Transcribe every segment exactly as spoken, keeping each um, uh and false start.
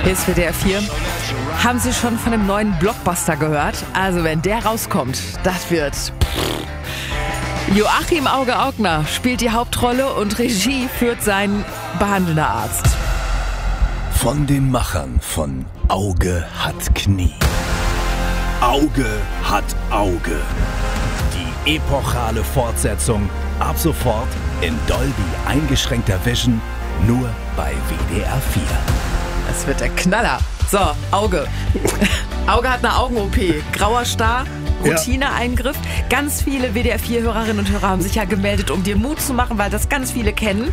Hier ist W D R vier. Haben Sie schon von dem neuen Blockbuster gehört? Also wenn der rauskommt, das wird... Joachim Auge-Augner spielt die Hauptrolle und Regie führt sein behandelnder Arzt. Von den Machern von Auge hat Knie. Auge hat Auge. Die epochale Fortsetzung ab sofort in Dolby eingeschränkter Vision nur bei W D R vier. Das wird der Knaller. So, Auge. Auge hat eine Augen-O P. Grauer Star, Routineeingriff. Ganz viele W D R vier Hörerinnen und Hörer haben sich ja gemeldet, um dir Mut zu machen, weil das ganz viele kennen.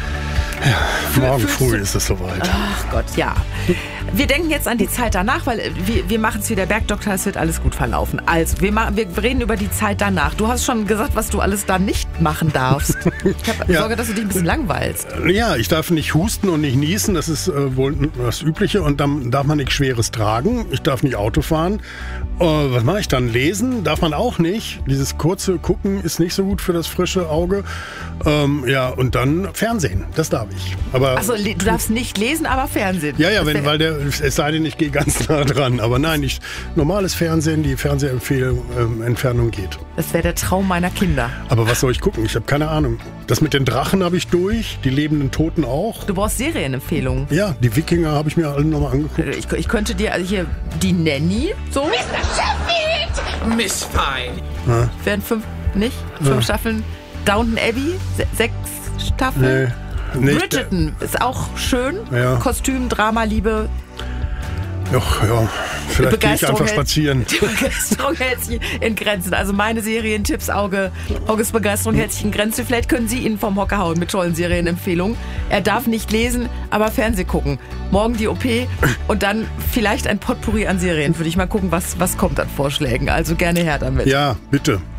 Ja, morgen früh ist es soweit. Ach Gott, ja. Wir denken jetzt an die Zeit danach, weil wir, wir machen es wie der Bergdoktor, es wird alles gut verlaufen. Also, wir, ma- wir reden über die Zeit danach. Du hast schon gesagt, was du alles da nicht machen darfst. Ich habe Ja. Sorge, dass du dich ein bisschen langweilst. Ja, ich darf nicht husten und nicht niesen, das ist äh, wohl das Übliche. Und dann darf man nichts Schweres tragen. Ich darf nicht Auto fahren. Äh, was mache ich dann? Lesen darf man auch nicht. Dieses kurze Gucken ist nicht so gut für das frische Auge. Ähm, ja, und dann Fernsehen, das darf ich. Aber Achso, le- du darfst nicht lesen, aber Fernsehen. ja, ja, Das wenn, wär- weil der, es sei denn, ich gehe ganz nah dran. Aber nein, nicht normales Fernsehen, die Fernsehempfehlung ähm, Entfernung geht. Das wäre der Traum meiner Kinder. Aber was soll ich gucken? Ich habe keine Ahnung. Das mit den Drachen habe ich durch, die lebenden Toten auch. Du brauchst Serienempfehlungen. Ja, die Wikinger habe ich mir alle nochmal angeguckt. Ich, ich könnte dir also hier die Nanny, so, Miss Fine. wären fünf, nicht? Fünf Ja. Staffeln. Downton Abbey, se- sechs Staffeln. Nee, nicht. Bridgerton ist auch schön. Ja. Kostüm, Drama, Liebe. Ach, ja, vielleicht gehe ich Begeisterung einfach hält- spazieren. Die Begeisterung hält sich in Grenzen. Also meine Serientipps, Auge, Auges Begeisterung hält sich in Grenzen. Vielleicht können Sie ihn vom Hocker hauen mit tollen Serienempfehlungen. Er darf nicht lesen, aber Fernseh gucken. Morgen die O P und dann vielleicht ein Potpourri an Serien. Würde ich mal gucken, was, was kommt an Vorschlägen. Also gerne her damit. Ja, bitte.